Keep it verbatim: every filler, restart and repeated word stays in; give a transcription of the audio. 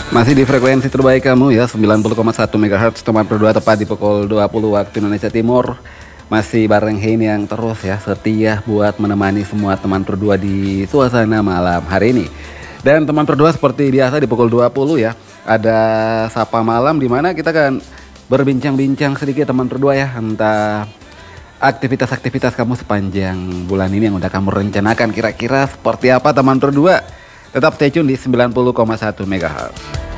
Masih di frekuensi terbaik kamu ya, sembilan puluh koma satu megahertz teman berdua, tepat di pukul dua puluh waktu Indonesia Timur. Masih bareng Hein yang terus ya setia buat menemani semua teman berdua di suasana malam hari ini. Dan teman berdua seperti biasa di pukul dua puluh ya, ada sapa malam di mana kita kan berbincang-bincang sedikit teman berdua ya, entah aktivitas-aktivitas kamu sepanjang bulan ini yang udah kamu rencanakan kira-kira seperti apa teman berdua. Tetap stay tune di sembilan puluh koma satu megahertz.